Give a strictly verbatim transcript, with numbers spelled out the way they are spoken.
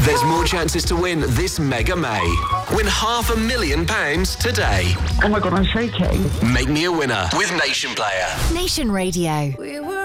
There's more chances to win this Mega May. Win half a million pounds today. Oh my God, I'm shaking. Make me a winner with Nation Player. Nation Radio. We were